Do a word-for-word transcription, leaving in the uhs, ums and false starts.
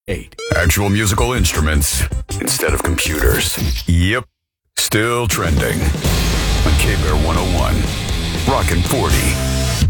eight. Actual musical instruments instead of computers. Yep. Still trending on K-Bear one oh one. Rockin' forty.